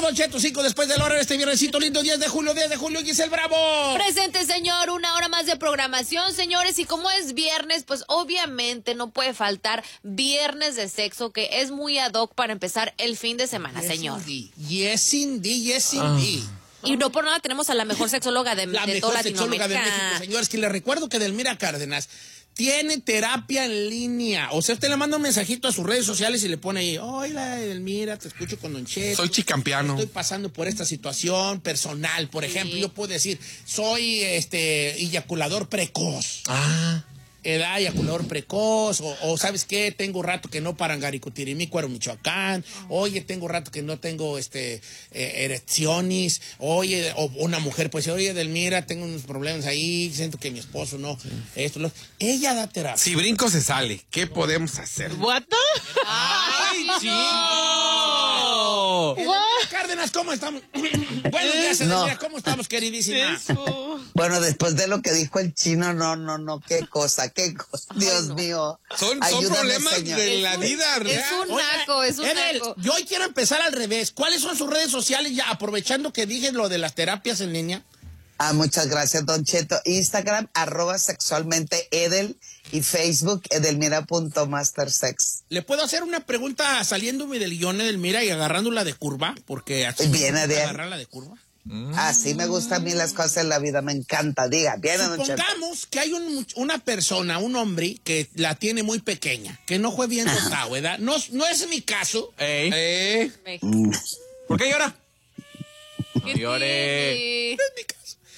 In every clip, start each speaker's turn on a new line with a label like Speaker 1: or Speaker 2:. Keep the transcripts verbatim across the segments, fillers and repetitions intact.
Speaker 1: Don Cheto, cinco después de la hora de este viernesito lindo, diez de julio, diez de julio, Giselle Bravo.
Speaker 2: Presente, señor, una hora más de programación, señores, y como es viernes, pues obviamente no puede faltar viernes de sexo, que es muy ad hoc para empezar el fin de semana,
Speaker 1: Yes,
Speaker 2: señor.
Speaker 1: Indeed. Yes, indeed, yes, indeed.
Speaker 2: Ah. Y no por nada tenemos a la mejor sexóloga de,
Speaker 1: la
Speaker 2: de
Speaker 1: mejor
Speaker 2: toda
Speaker 1: sexóloga
Speaker 2: Latinoamérica.
Speaker 1: de México, señores, que les recuerdo que Delmira Cárdenas tiene terapia en línea. O sea, usted le manda un mensajito a sus redes sociales y le pone ahí, hola, Edelmira, te escucho con Don Cheto.
Speaker 3: Soy chicampiano.
Speaker 1: Estoy pasando por esta situación personal. Por ejemplo, sí. Yo puedo decir, soy este eyaculador precoz.
Speaker 3: Ah.
Speaker 1: Edad, eyaculador precoz, o, o ¿sabes qué? Tengo rato que no paran Garicutirimí, Cuero, Michoacán. Oye, tengo rato que no tengo este eh, erecciones. Oye, o una mujer pues, oye, Delmira, tengo unos problemas ahí, siento que mi esposo no, sí. esto, lo... Ella da terapia.
Speaker 3: Si brinco se sale, ¿qué podemos hacer?
Speaker 2: ¿What?
Speaker 1: ¡Ay, chico! Cárdenas, ¿cómo estamos? Buenos días, Delmira, no. ¿Cómo estamos, queridísima?
Speaker 4: Eso. Bueno, después de lo que dijo el chino, no, no, no, qué cosa, qué cosa, Dios Ay, no. mío.
Speaker 3: Son, son problemas señor. de la vida real.
Speaker 2: Es un naco, es un
Speaker 1: Edel,
Speaker 2: naco.
Speaker 1: Yo hoy quiero empezar al revés. ¿Cuáles son sus redes sociales ya, aprovechando que dije lo de las terapias en línea?
Speaker 4: Ah, muchas gracias, Don Cheto. Instagram, arroba sexualmente Edel, y Facebook, edelmira.mastersex.
Speaker 1: ¿Le puedo hacer una pregunta saliéndome del guión, Edelmira, y agarrándola de curva? Porque así
Speaker 4: bien,
Speaker 1: me gusta agarrarla de curva.
Speaker 4: Mm. Así me gustan a mí las cosas en la vida, me encanta. Diga, bien,
Speaker 1: supongamos que hay un, una persona, un hombre, que la tiene muy pequeña, que no fue bien dotado, ¿verdad? No, no es mi caso.
Speaker 3: Ey.
Speaker 1: Eh.
Speaker 4: Mm.
Speaker 3: ¿Por qué llora?
Speaker 2: No llore.
Speaker 1: No es mi caso.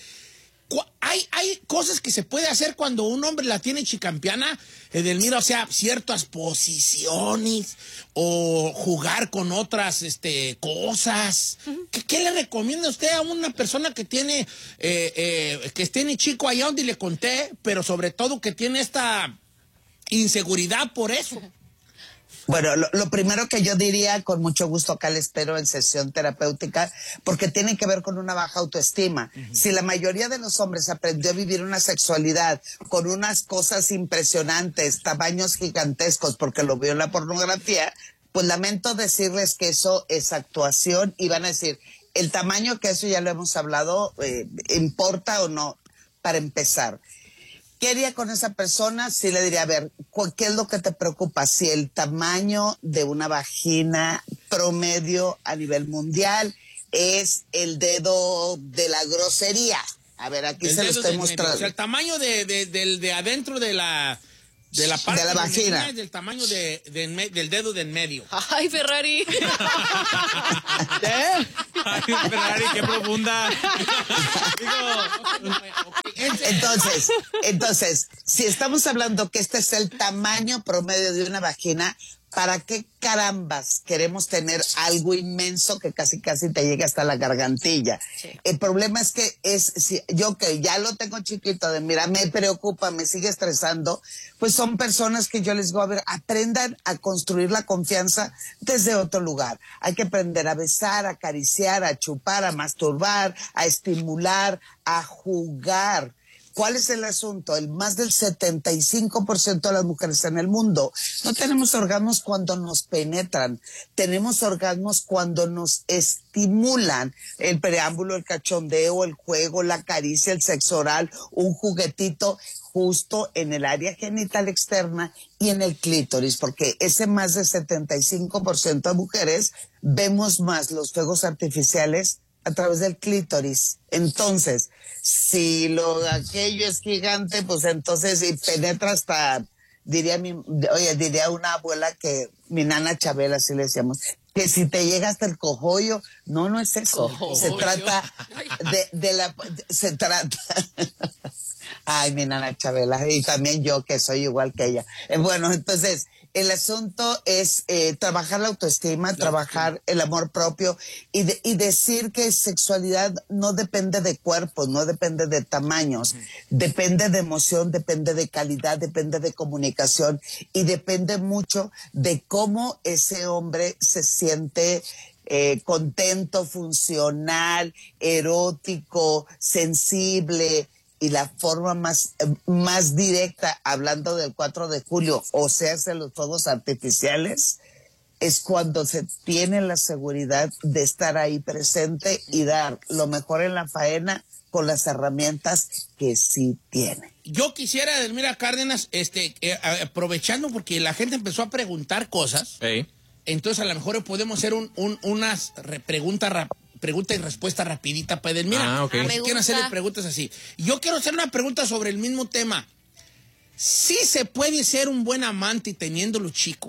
Speaker 1: Hay, hay cosas que se puede hacer cuando un hombre la tiene chicampiana, Edelmira, o sea, ciertas posiciones o jugar con otras este, cosas. Uh-huh. ¿Qué, ¿Qué le recomienda usted a una persona que tiene, eh, eh, que tiene chico allá donde le conté, pero sobre todo que tiene esta inseguridad por eso?
Speaker 4: Bueno, lo, lo primero que yo diría, con mucho gusto acá le espero en sesión terapéutica, porque tiene que ver con una baja autoestima. Uh-huh. Si la mayoría de los hombres aprendió a vivir una sexualidad con unas cosas impresionantes, tamaños gigantescos, porque lo vio en la pornografía, pues lamento decirles que eso es actuación y van a decir, el tamaño, que eso ya lo hemos hablado, eh, ¿importa o no? Para empezar. ¿Qué haría con esa persona? Sí le diría, a ver, ¿qué es lo que te preocupa? Si el tamaño de una vagina promedio a nivel mundial es el dedo de la grosería. A ver, aquí el se lo estoy mostrando.
Speaker 1: O sea, el tamaño de, de, de, de adentro de la... De la parte
Speaker 4: de la vagina.
Speaker 1: Del tamaño de, de, de, del dedo de en medio.
Speaker 2: Ay, Ferrari.
Speaker 3: ¿Eh? Ay, Ferrari, qué profunda.
Speaker 4: Entonces, entonces, si estamos hablando que este es el tamaño promedio de una vagina, ¿para qué carambas queremos tener algo inmenso que casi casi te llegue hasta la gargantilla? Sí. El problema es que es, si yo que ya lo tengo chiquito, de mira, me preocupa, me sigue estresando, pues son personas que yo les digo, a ver, aprendan a construir la confianza desde otro lugar. Hay que aprender a besar, a acariciar, a chupar, a masturbar, a estimular, a jugar. ¿Cuál es el asunto? El más del setenta y cinco por ciento de las mujeres en el mundo no tenemos orgasmos cuando nos penetran, tenemos orgasmos cuando nos estimulan. El preámbulo, el cachondeo, el juego, la caricia, el sexo oral, un juguetito justo en el área genital externa y en el clítoris, porque ese más del setenta y cinco por ciento de mujeres vemos más los fuegos artificiales a través del clítoris. Entonces, si lo aquello es gigante, pues entonces y penetra hasta, diría mi, oye, diría una abuela que, mi nana Chabela, así le decíamos, que si te llega hasta el cojollo, no, no es eso. Cojollo. Se trata de, de la, de, se trata, ay, mi nana Chabela, y también yo que soy igual que ella. Eh, bueno, entonces, el asunto es eh, trabajar la autoestima, la trabajar autoestima. El amor propio y, de, y decir que sexualidad no depende de cuerpos, no depende de tamaños, uh-huh. depende de emoción, depende de calidad, depende de comunicación y depende mucho de cómo ese hombre se siente eh, contento, funcional, erótico, sensible. Y la forma más, más directa, hablando del cuatro de julio, o sea, hace los fuegos artificiales, es cuando se tiene la seguridad de estar ahí presente y dar lo mejor en la faena con las herramientas que sí tiene.
Speaker 1: Yo quisiera, Edelmira Cárdenas, este, eh, aprovechando porque la gente empezó a preguntar cosas,
Speaker 3: Hey.
Speaker 1: entonces a lo mejor podemos hacer un, un, unas re- preguntas rap- pregunta y respuesta rapidita para Edelmira.
Speaker 3: Ah, ok.
Speaker 2: Ah, me
Speaker 1: Quiero
Speaker 2: gusta.
Speaker 1: hacerle preguntas así. Yo quiero hacer una pregunta sobre el mismo tema. ¿Sí se puede ser un buen amante teniéndolo chico?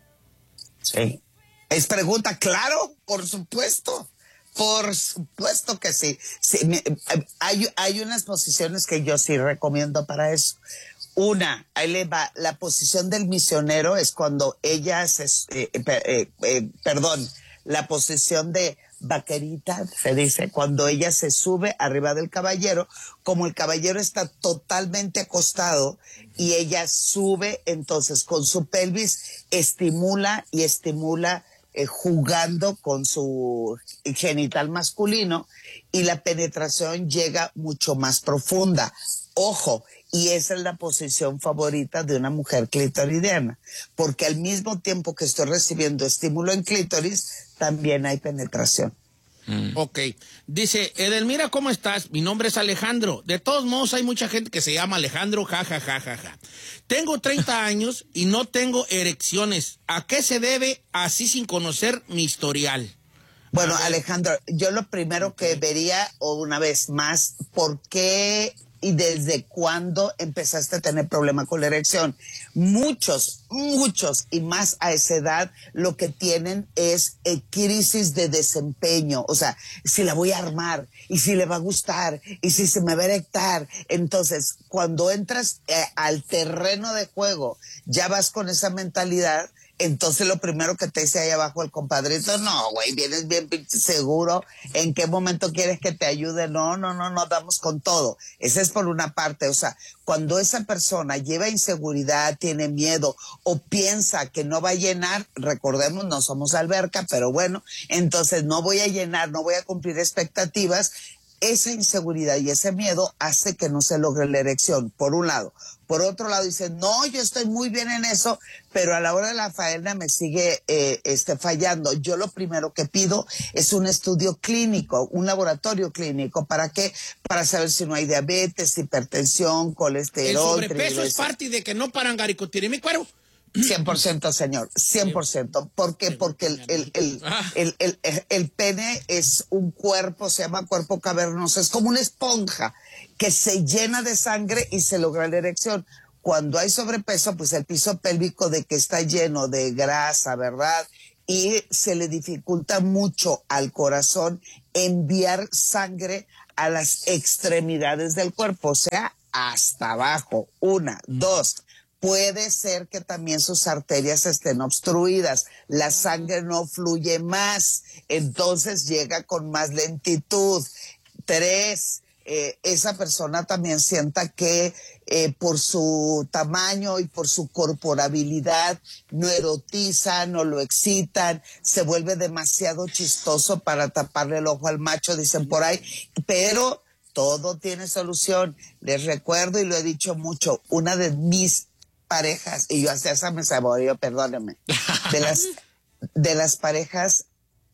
Speaker 4: Sí. Es pregunta, claro, por supuesto. Por supuesto que sí. Sí, me- hay, hay unas posiciones que yo sí recomiendo para eso. Una, ahí le va, la posición del misionero es cuando ella se, eh, eh, eh, perdón, la posición de vaquerita, se dice, cuando ella se sube arriba del caballero, como el caballero está totalmente acostado y ella sube, entonces con su pelvis estimula y estimula eh, jugando con su genital masculino y la penetración llega mucho más profunda. Ojo, y esa es la posición favorita de una mujer clitoridiana, porque al mismo tiempo que estoy recibiendo estímulo en clítoris, también hay penetración.
Speaker 1: Mm. Ok. Dice, Edelmira, ¿cómo estás? Mi nombre es Alejandro. De todos modos, hay mucha gente que se llama Alejandro, ja, ja, ja, ja, ja. Tengo treinta años y no tengo erecciones. ¿A qué se debe así sin conocer mi historial?
Speaker 4: Bueno, Alejandro, yo lo primero que vería, o una vez más, ¿por qué y desde cuándo empezaste a tener problema con la erección? Muchos, muchos, y más a esa edad, lo que tienen es eh, crisis de desempeño. O sea, si la voy a armar, y si le va a gustar, y si se me va a erectar. Entonces, cuando entras eh, al terreno de juego, ya vas con esa mentalidad. Entonces lo primero que te dice ahí abajo el compadrito, no, güey, vienes bien pinche seguro, ¿en qué momento quieres que te ayude? No, no, no, no, damos con todo. Esa es por una parte, o sea, cuando esa persona lleva inseguridad, tiene miedo o piensa que no va a llenar, recordemos, no somos alberca, pero bueno, entonces no voy a llenar, no voy a cumplir expectativas. Esa inseguridad y ese miedo hace que no se logre la erección, por un lado. Por otro lado, dice, no, yo estoy muy bien en eso, pero a la hora de la faena me sigue eh, este, fallando. Yo lo primero que pido es un estudio clínico, un laboratorio clínico. ¿Para qué? Para saber si no hay diabetes, hipertensión,
Speaker 1: El
Speaker 4: colesterol.
Speaker 1: sobrepeso es parte de que no paran mi cuero.
Speaker 4: cien por ciento, señor, cien por ciento. ¿Por qué? Porque el, el, el, el, el, el, el pene es un cuerpo, se llama cuerpo cavernoso, es como una esponja que se llena de sangre y se logra la erección. Cuando hay sobrepeso, pues el piso pélvico de que está lleno de grasa, ¿verdad? Y se le dificulta mucho al corazón enviar sangre a las extremidades del cuerpo, o sea, hasta abajo. Una, dos. Puede ser que también sus arterias estén obstruidas, la sangre no fluye más, entonces llega con más lentitud. Tres, eh, esa persona también sienta que eh, por su tamaño y por su corporabilidad no erotiza, no lo excitan, se vuelve demasiado chistoso para taparle el ojo al macho, dicen por ahí, pero todo tiene solución. Les recuerdo y lo he dicho mucho, una de mis parejas, y yo hasta esa me saboreó, perdónenme, de las, de las parejas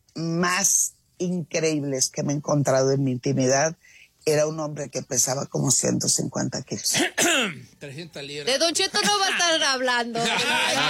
Speaker 4: más increíbles que me he encontrado en mi intimidad, era un hombre que pesaba como ciento cincuenta kilos.
Speaker 1: trescientas libras.
Speaker 2: De Don Cheto no va a estar hablando.
Speaker 1: Ay,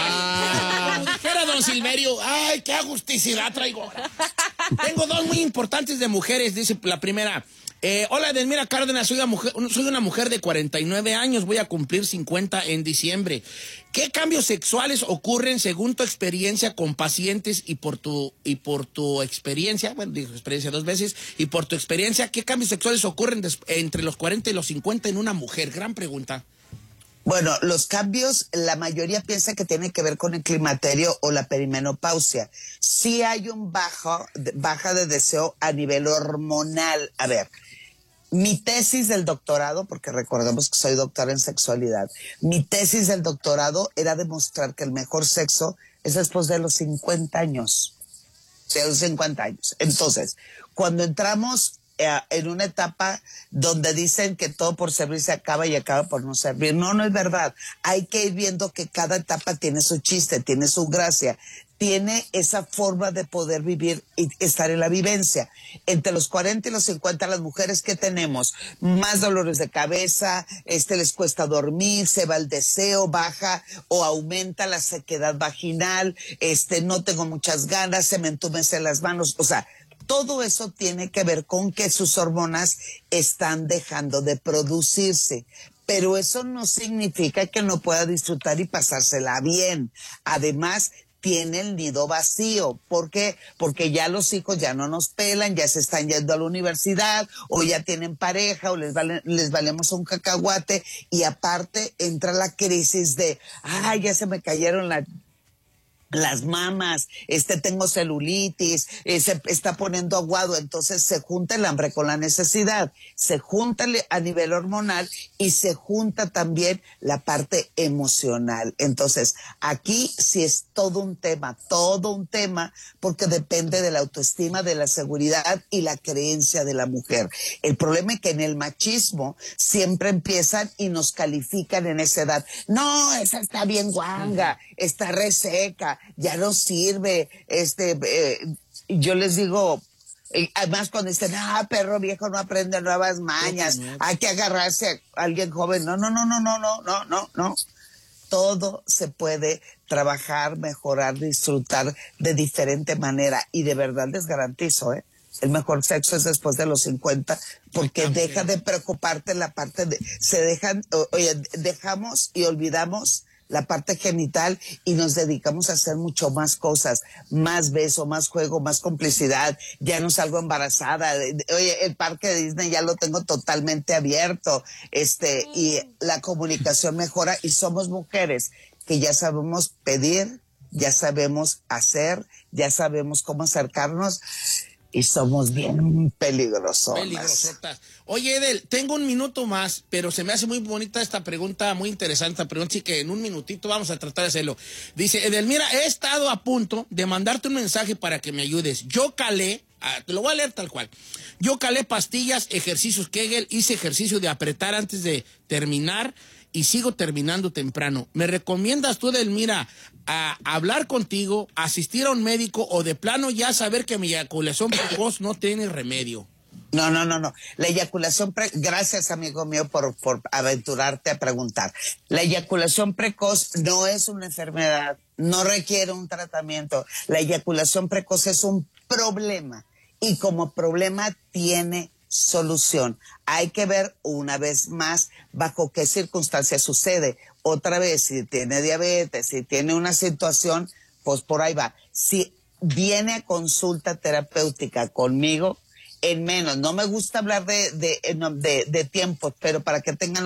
Speaker 1: ay, como dijera don Silverio, ay, qué agusticidad traigo ahora. Tengo dos muy importantes de mujeres, dice la primera. Eh, hola, Edelmira Cárdenas, soy una, mujer, soy una mujer de cuarenta y nueve años, voy a cumplir cincuenta en diciembre. ¿Qué cambios sexuales ocurren según tu experiencia con pacientes y por tu y por tu experiencia, bueno, digo experiencia dos veces, y por tu experiencia, qué cambios sexuales ocurren des, entre los cuarenta y los cincuenta en una mujer? Gran pregunta.
Speaker 4: Bueno, los cambios, la mayoría piensa que tienen que ver con el climaterio o la perimenopausia. Sí hay un bajo, baja de deseo a nivel hormonal. A ver, mi tesis del doctorado, porque recordemos que soy doctora en sexualidad, mi tesis del doctorado era demostrar que el mejor sexo es después de los cincuenta años. De los cincuenta años. Entonces, cuando entramos en una etapa donde dicen que todo por servir se acaba y acaba por no servir. No, no es verdad. Hay que ir viendo que cada etapa tiene su chiste, tiene su gracia. tiene esa forma de poder vivir y estar en la vivencia. Entre los cuarenta y los cincuenta, las mujeres que tenemos más dolores de cabeza, este les cuesta dormir, se va el deseo, baja o aumenta la sequedad vaginal, este no tengo muchas ganas, se me entumecen las manos, o sea, todo eso tiene que ver con que sus hormonas están dejando de producirse. Pero eso no significa que no pueda disfrutar y pasársela bien. Además, tiene el nido vacío. ¿Por qué? Porque ya los hijos ya no nos pelan, ya se están yendo a la universidad, o ya tienen pareja, o les, vale, les valemos un cacahuate, y aparte entra la crisis de, ay, ya se me cayeron la... las mamas, este tengo celulitis, eh, se está poniendo aguado, entonces se junta el hambre con la necesidad, se junta a nivel hormonal y se junta también la parte emocional. Entonces, aquí sí es todo un tema, todo un tema, porque depende de la autoestima, de la seguridad y la creencia de la mujer. El problema es que en el machismo siempre empiezan y nos califican en esa edad. No, esa está bien guanga, está reseca, ya no sirve, este, eh, yo les digo, eh, además cuando dicen, ah, perro viejo no aprende nuevas mañas, hay que agarrarse a alguien joven, no, no, no, no, no, no, no, no, no, todo se puede trabajar, mejorar, disfrutar de diferente manera, y de verdad les garantizo, eh, el mejor sexo es después de los cincuenta, porque deja de preocuparte la parte de, se dejan, oye, dejamos y olvidamos la parte genital y nos dedicamos a hacer mucho más cosas, más beso, más juego, más complicidad. Ya no salgo embarazada. Oye, el parque de Disney ya lo tengo totalmente abierto, este, y la comunicación mejora, y somos mujeres que ya sabemos pedir, ya sabemos hacer, ya sabemos cómo acercarnos. Y somos bien peligrosos.
Speaker 1: Peligrosotas. Oye, Edel, tengo un minuto más, pero se me hace muy bonita esta pregunta, muy interesante esta pregunta, así que en un minutito vamos a tratar de hacerlo. Dice, Edel, mira, he estado a punto de mandarte un mensaje para que me ayudes. Yo calé, ah, te lo voy a leer tal cual. Yo calé pastillas, ejercicios Kegel, hice ejercicio de apretar antes de terminar y sigo terminando temprano. ¿Me recomiendas tú, Edelmira, a hablar contigo, asistir a un médico o de plano ya saber que mi eyaculación precoz no tiene remedio?
Speaker 4: No, no, no, no. La eyaculación precoz, gracias amigo mío por, por aventurarte a preguntar. La eyaculación precoz no es una enfermedad, no requiere un tratamiento. La eyaculación precoz es un problema, y como problema tiene solución. Hay que ver una vez más bajo qué circunstancias sucede. Otra vez, si tiene diabetes, si tiene una situación, pues por ahí va. Si viene a consulta terapéutica conmigo, en menos, no me gusta hablar de, de, de, de tiempos, pero para que tengan